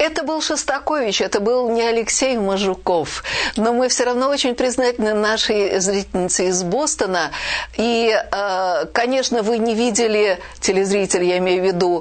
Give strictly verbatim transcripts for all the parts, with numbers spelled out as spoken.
Это был Шостакович, это был не Алексей Мажуков. Но мы все равно очень признательны нашей зрительнице из Бостона. И, конечно, вы не видели, телезритель, я имею в виду,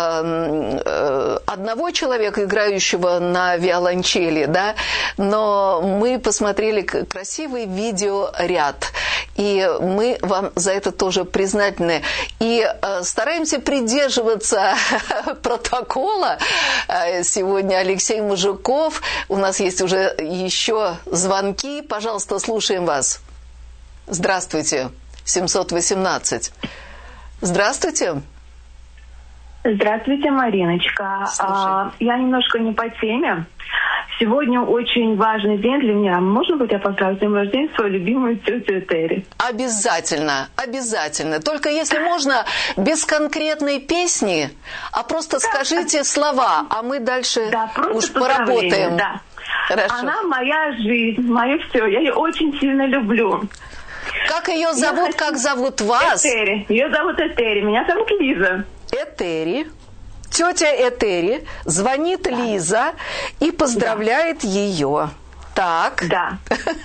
одного человека, играющего на виолончели, да, но мы посмотрели красивый видеоряд. И мы вам за это тоже признательны. И стараемся придерживаться протокола. Сегодня Алексей Мажуков. У нас есть уже еще звонки. Пожалуйста, слушаем вас. Здравствуйте. семьсот восемнадцать. Здравствуйте. Здравствуйте, Мариночка. А, я немножко не по теме. Сегодня очень важный день для меня. Можно будет я поздравить с днем рождения свою любимую тетю Этери? Обязательно, обязательно. Только если можно, без конкретной песни, а просто да. скажите слова, а мы дальше да, уж поработаем. Да. Хорошо. Она моя жизнь, мое все. Я ее очень сильно люблю. Как ее зовут, я как зовут вас? Этери. Ее зовут Этери. Меня зовут Лиза. Этери. Тетя Этери звонит да. Лиза и поздравляет да. ее. Так. Да.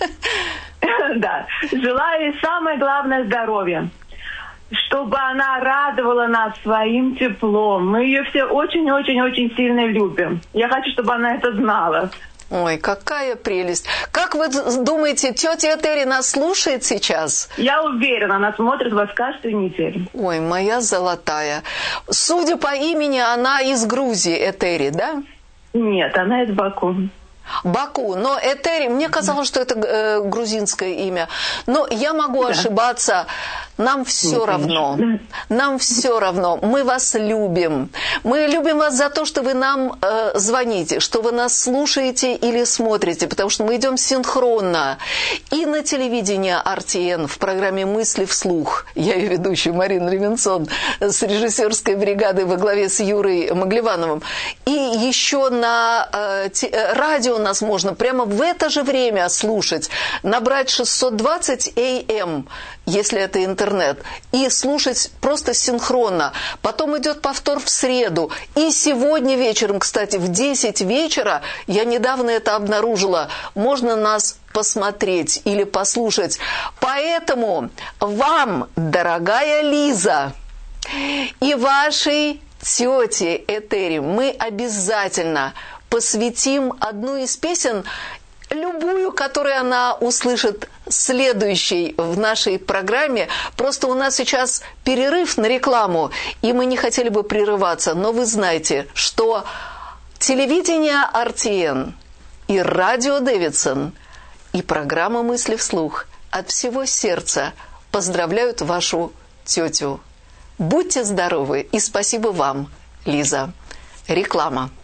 Да. Желаю ей самое главное здоровье. Чтобы она радовала нас своим теплом. Мы ее все очень-очень-очень сильно любим. Я хочу, чтобы она это знала. Ой, какая прелесть. Как вы думаете, тетя Этери нас слушает сейчас? Я уверена, она смотрит вас каждую неделю. Ой, моя золотая. Судя по имени, она из Грузии, Этери, да? Нет, она из Баку. Баку, но Этери, мне казалось, что это э, грузинское имя. Но я могу да. ошибаться. Нам все Нет, равно. Конечно. Нам все равно. Мы вас любим. Мы любим вас за то, что вы нам э, звоните, что вы нас слушаете или смотрите, потому что мы идем синхронно. И на телевидении эр ти эн в программе «Мысли вслух». Я ее ведущая Марина Левинсон с режиссерской бригадой во главе с Юрой Маглевановым. И еще на э, те, радио нас можно прямо в это же время слушать. Набрать шестьсот двадцать эй эм, если это интернет, и слушать просто синхронно. Потом идет повтор в среду. И сегодня вечером, кстати, в десять вечера, я недавно это обнаружила, можно нас посмотреть или послушать. Поэтому вам, дорогая Лиза, и вашей тете Этери, мы обязательно посвятим одну из песен, любую, которую она услышит следующей в нашей программе. Просто у нас сейчас перерыв на рекламу, и мы не хотели бы прерываться. Но вы знаете, что телевидение эр ти эн и радио Дэвидсон и программа «Мысли вслух» от всего сердца поздравляют вашу тетю. Будьте здоровы и спасибо вам, Лиза. Реклама.